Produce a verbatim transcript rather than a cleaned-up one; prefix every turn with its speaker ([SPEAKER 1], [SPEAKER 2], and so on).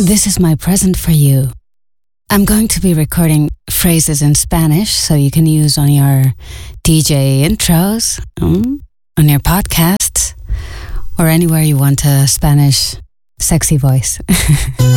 [SPEAKER 1] This is my present for you. I'm going to be recording phrases in Spanish so you can use on your D J intros, mm, on your podcasts, or anywhere you want a Spanish sexy voice.